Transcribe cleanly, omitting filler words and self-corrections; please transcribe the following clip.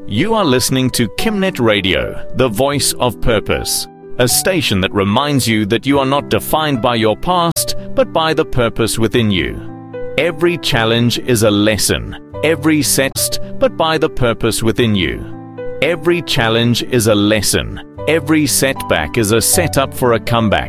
You are listening to Kimnet Radio, the voice of purpose, a station that reminds you that you are not defined by your past, but by the purpose within you. Every challenge is a lesson, every setback, but by the purpose within you. Every challenge is a lesson, every setback is a setup for a comeback.